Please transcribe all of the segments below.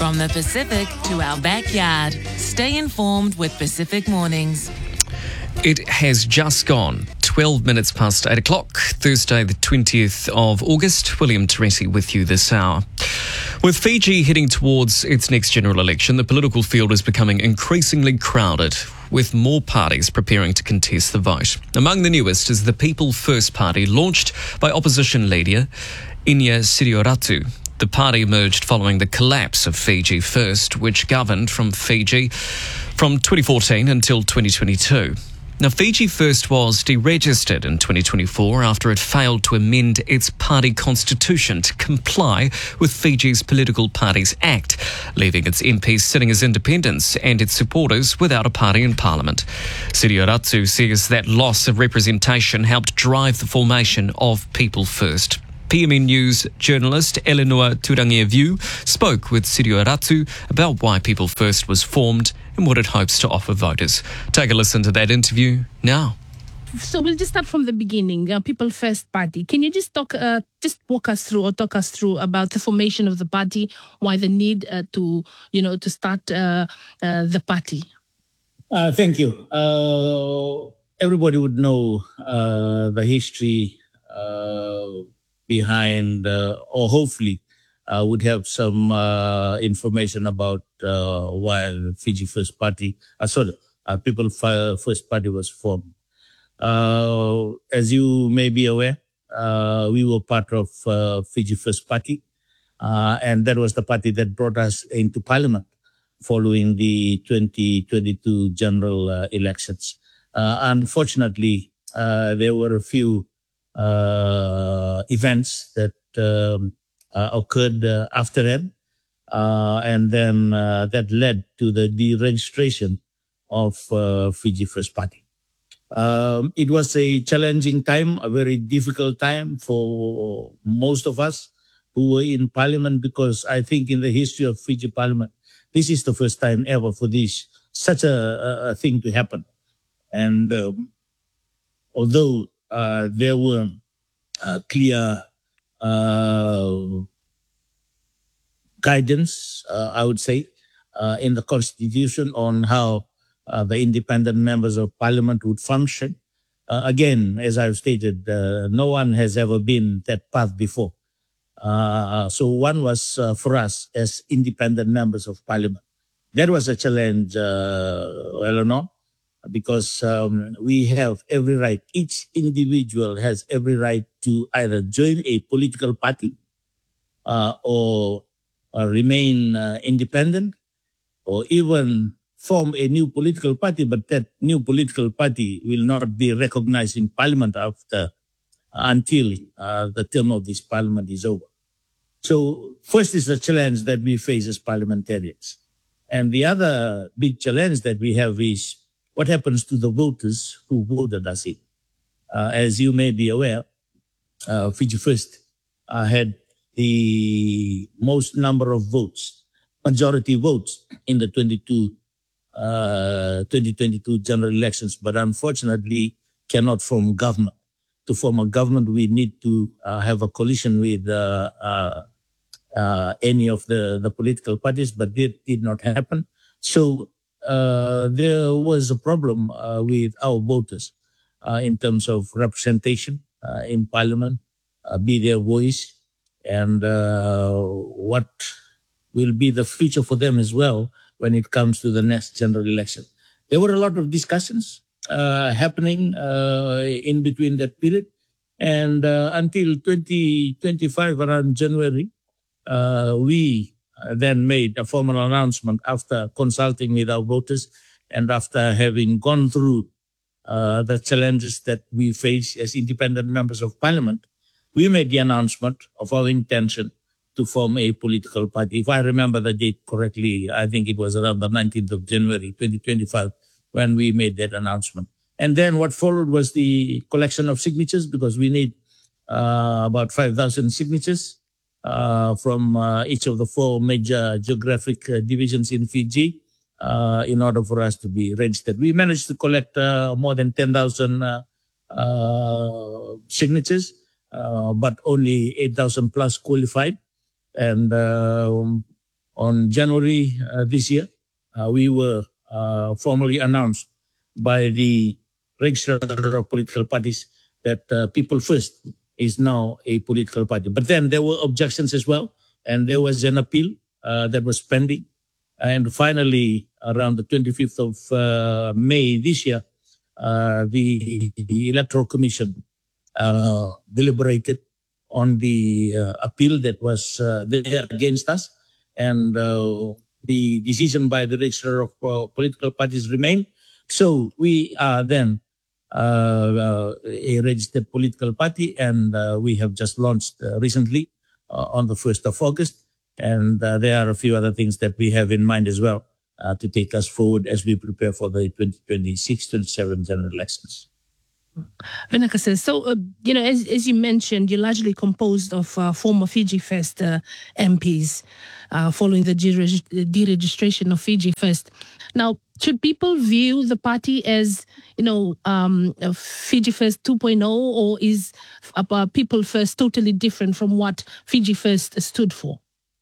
From the Pacific to our backyard, stay informed with Pacific Mornings. It has just gone 12 minutes past 8 o'clock, Thursday the 20th of August. William Teresi with you this hour. With Fiji heading towards its next general election, the political field is becoming increasingly crowded, with more parties preparing to contest the vote. Among the newest is the People First Party, launched by opposition leader Inia Siriratu. The party emerged following the collapse of Fiji First, which governed from Fiji from 2014 until 2022. Now, Fiji First was deregistered in 2024 after it failed to amend its party constitution to comply with Fiji's Political Parties Act, leaving its MPs sitting as independents and its supporters without a party in parliament. Siriratu says that loss of representation helped drive the formation of People First. PMN News journalist Eleanor Turangiaviu spoke with Siriratu about why People First was formed and what it hopes to offer voters. Take a listen to that interview now. So we'll just start from the beginning. People First Party. Can you just walk us through or talk us through about the formation of the party, why the need to start the party? Thank you. Everybody would know the history behind, or hopefully would have some information about why the Fiji First Party, People First Party was formed. As you may be aware, we were part of Fiji First Party, and that was the party that brought us into parliament following the 2022 general elections. Unfortunately, there were a few events that occurred after that, and then that led to the deregistration of Fiji First Party. It was a challenging time, a very difficult time for most of us who were in parliament, because I think in the history of Fiji parliament, this is the first time ever for such a thing to happen. And although there were clear guidance, I would say, in the Constitution on how the independent members of parliament would function. Again, as I've stated, no one has ever been that path before. So one was for us as independent members of parliament. That was a challenge, Eleanor, because we have every right, each individual has every right to either join a political party or remain independent, or even form a new political party, but that new political party will not be recognized in parliament until the term of this parliament is over. So first is the challenge that we face as parliamentarians. And the other big challenge that we have is what happens to the voters who voted us in. As you may be aware, Fiji First had the most number of votes, majority votes in the 2022 general elections, but unfortunately cannot form government. To form a government, we need to have a coalition with any of the political parties, but it did not happen. So there was a problem with our voters in terms of representation in parliament, be their voice, and what will be the future for them as well when it comes to the next general election. There were a lot of discussions happening in between that period, and until 2025, around January, we then made a formal announcement after consulting with our voters and after having gone through the challenges that we face as independent members of parliament. We made the announcement of our intention to form a political party. If I remember the date correctly, I think it was around the 19th of January, 2025, when we made that announcement. And then what followed was the collection of signatures, because we need about 5,000 signatures from each of the four major geographic divisions in Fiji in order for us to be registered. We managed to collect more than 10,000 signatures, but only 8,000 plus qualified. And On January this year, we were formally announced by the Registrar of Political Parties that People First is now a political party. But then there were objections as well, and there was an appeal that was pending. And finally, around the 25th of May this year, the Electoral Commission deliberated on the appeal that was there against us, and the decision by the Registrar of Political Parties remained. So we are then a registered political party, and we have just launched recently on the 1st of August. And there are a few other things that we have in mind as well to take us forward as we prepare for the 2026-27 general elections. Venakasan, so, as you mentioned, you're largely composed of former Fiji First MPs following the deregistration of Fiji First. Now, should people view the party as, Fiji First 2.0, or is People First totally different from what Fiji First stood for?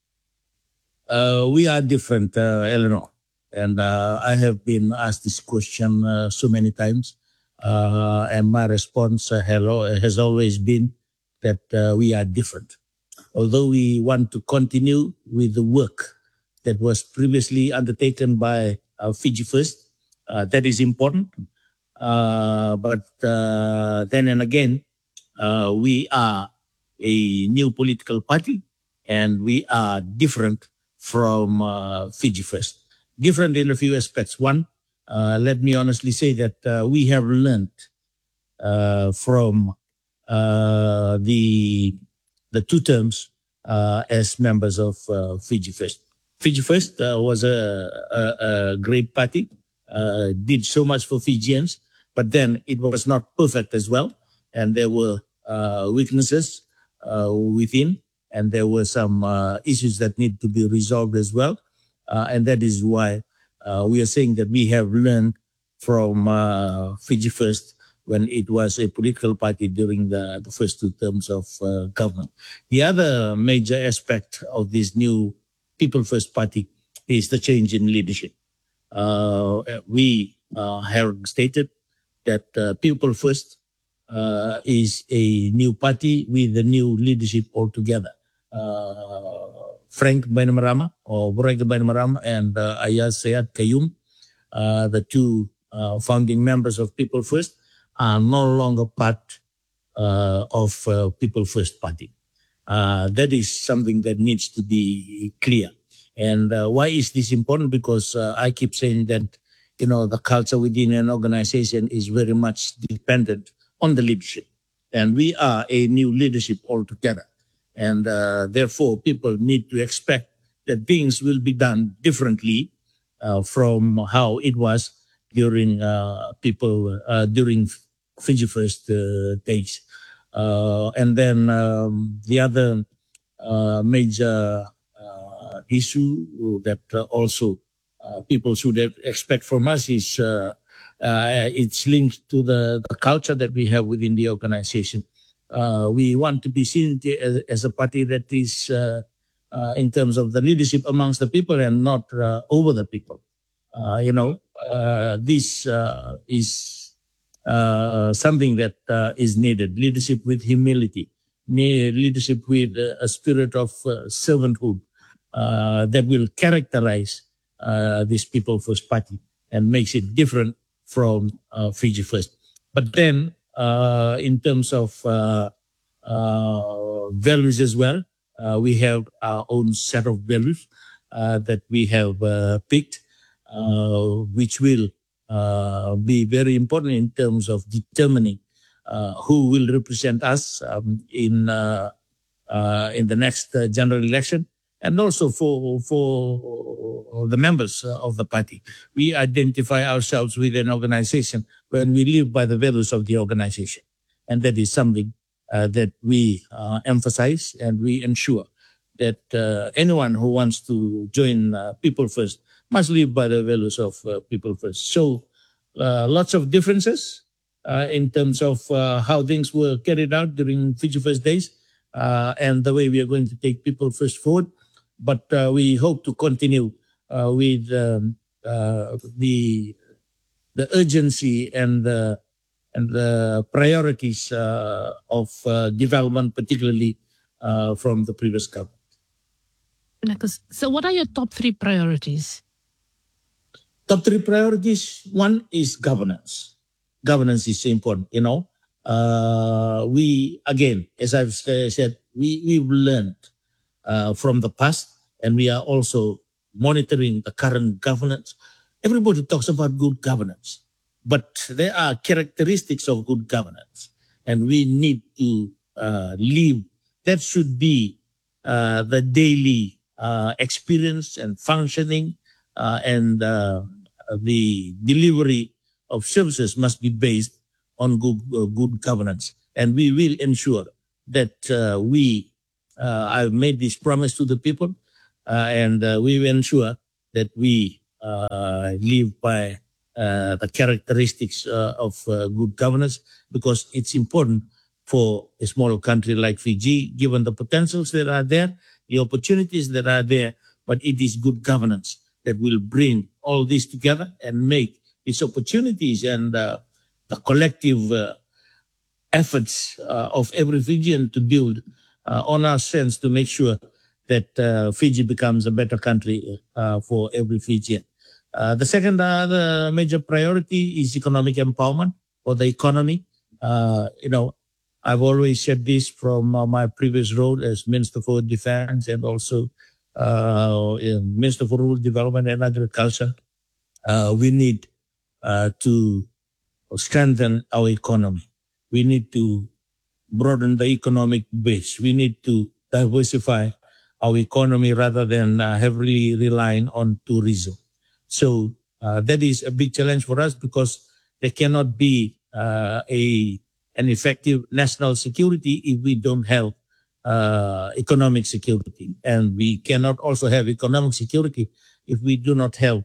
We are different, Eleanor. And I have been asked this question so many times. And my response has always been that we are different. Although we want to continue with the work that was previously undertaken by Fiji First, that is important. But then and again, we are a new political party, and we are different from Fiji First. Different in a few aspects. One, let me honestly say that we have learned from the two terms as members of Fiji First. Fiji First was a great party, did so much for Fijians, but then it was not perfect as well. And there were weaknesses within, and there were some issues that need to be resolved as well. And that is why we are saying that we have learned from Fiji First when it was a political party during the first two terms of government. The other major aspect of this new People First party is the change in leadership. We have stated that People First is a new party with a new leadership altogether. Frank Bainimarama, or Borrega Bainimarama, and Ayaz Sayed Kayum, the two founding members of People First, are no longer part of People First party. That is something that needs to be clear. And why is this important? Because I keep saying that, the culture within an organization is very much dependent on the leadership. And we are a new leadership altogether. And therefore, people need to expect that things will be done differently from how it was during during Fiji First days. And then the other major issue that also people should expect from us is it's linked to the culture that we have within the organization. We want to be seen as a party that is, in terms of the leadership amongst the people and not over the people. This is something that is needed. Leadership with humility, leadership with a spirit of servanthood that will characterize this People First party and makes it different from Fiji First. But then, in terms of values as well, we have our own set of values that we have picked, which will be very important in terms of determining who will represent us in the next general election, and also for the members of the party. We identify ourselves with an organization when we live by the values of the organization. And that is something that we emphasize, and we ensure that anyone who wants to join People First must live by the values of People First. So lots of differences in terms of how things were carried out during Fiji First days and the way we are going to take People First forward. but we hope to continue with the urgency and the priorities of development, particularly from the previous government. So what are your top 3 priorities? Top 3 priorities. One is governance. Governance is important, we, again, as I've said, we've learned from the past, and we are also monitoring the current governance. Everybody talks about good governance, but there are characteristics of good governance, and we need to live. That should be the daily experience and functioning, and the delivery of services must be based on good governance. And we will ensure that I've made this promise to the people, and we will ensure that we live by the characteristics of good governance, because it's important for a small country like Fiji, given the potentials that are there, the opportunities that are there, but it is good governance that will bring all this together and make these opportunities and the collective efforts of every Fijian to build on our sense to make sure that Fiji becomes a better country for every Fijian. The second the major priority is economic empowerment for the economy. I've always said this from my previous role as Minister for Defense and also Minister for Rural Development and Agriculture. We need to strengthen our economy. We need to broaden the economic base. We need to diversify our economy rather than heavily relying on tourism. So that is a big challenge for us, because there cannot be an effective national security if we don't have economic security. And we cannot also have economic security if we do not have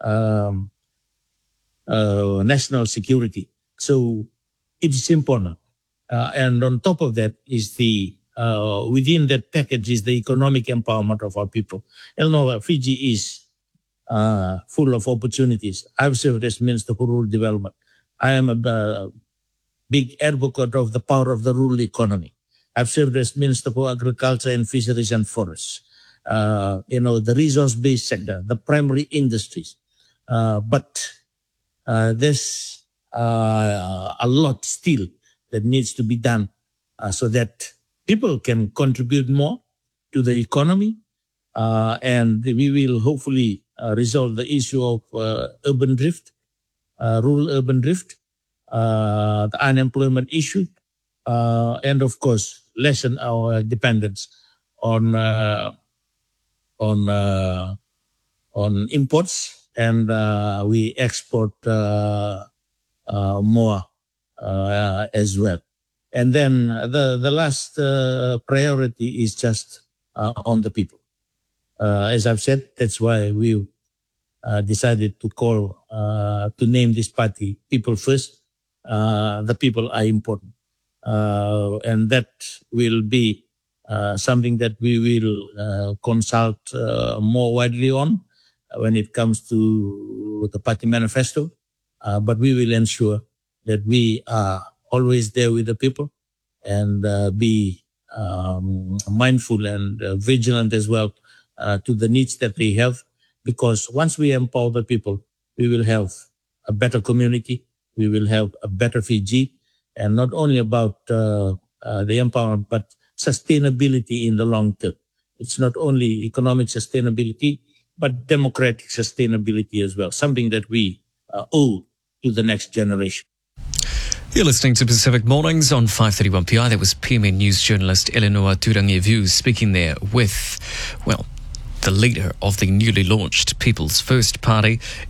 national security. So it is important. And on top of that is within that package is the economic empowerment of our people. Fiji is full of opportunities. I've served as Minister for Rural Development. I am a big advocate of the power of the rural economy. I've served as Minister for Agriculture and Fisheries and Forests. The resource-based sector, the primary industries. But there's a lot still that needs to be done so that people can contribute more to the economy, and we will hopefully resolve the issue of urban drift, rural urban drift, the unemployment issue, and of course lessen our dependence on imports, and we export more as well. And then the last priority is just on the people. As I've said, that's why we decided to name this party People First. The people are important. And that will be something that we will consult more widely on when it comes to the party manifesto. But we will ensure that we are always there with the people and be mindful and vigilant as well to the needs that they have. Because once we empower the people, we will have a better community, we will have a better Fiji, and not only about the empowerment, but sustainability in the long term. It's not only economic sustainability, but democratic sustainability as well, something that we owe to the next generation. You're listening to Pacific Mornings on 531 PI. That was PMN News journalist Eleanor Turangevu speaking there with, the leader of the newly launched People's First Party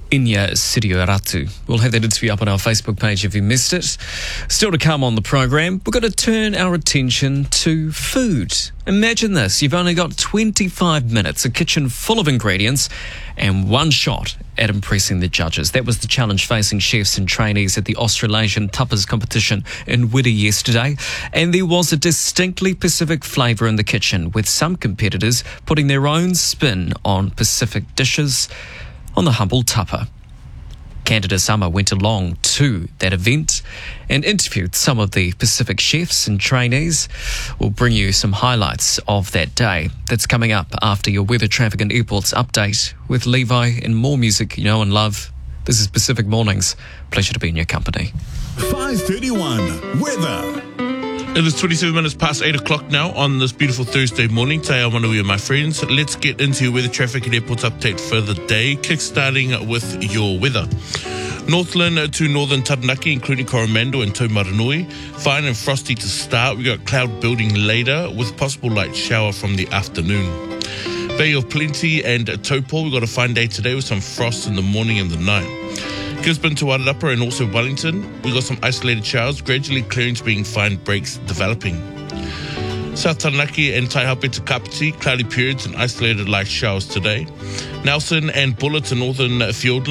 Inya Sidioratu. We'll have that interview up on our Facebook page if you missed it. Still to come on the program, we're going to turn our attention to food. Imagine this, you've only got 25 minutes, a kitchen full of ingredients, and one shot at impressing the judges. That was the challenge facing chefs and trainees at the Australasian Tapas competition in Wiri yesterday. And there was a distinctly Pacific flavour in the kitchen, with some competitors putting their own spin on Pacific dishes on the humble tapa. Candida Summer went along to that event and interviewed some of the Pacific chefs and trainees. We'll bring you some highlights of that day. That's coming up after your weather, traffic and airports update with Levi, and more music you know and love. This is Pacific Mornings. Pleasure to be in your company. 5:31 weather. It is 27 minutes past 8 o'clock now on this beautiful Thursday morning. Te ao manui, my friends. Let's get into your weather, traffic and airports update for the day. Kickstarting with your weather. Northland to northern Taranaki, including Coromandel and Taumaranui. Fine and frosty to start. We got cloud building later with possible light shower from the afternoon. Bay of Plenty and Taupo. We got a fine day today with some frost in the morning and the night. Gisborne to Wairarapa and also Wellington. We got some isolated showers, gradually clearing to being fine breaks developing. South Taranaki and Taihape to Kapiti, cloudy periods and isolated light showers today. Nelson and Buller to northern Fiordland.